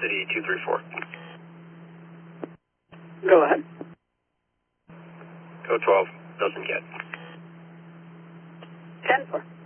City 234. Go ahead. Code 12, doesn't get. 10-4.